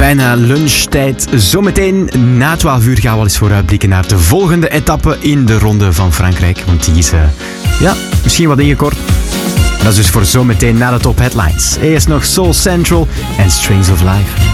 Bijna lunchtijd. Zometeen na 12 uur gaan we al eens vooruitblikken naar de volgende etappe in de Ronde van Frankrijk. Want die is misschien wat ingekort. Dat is dus voor zometeen na de top headlines. Eerst nog Soul Central en Strings of Life.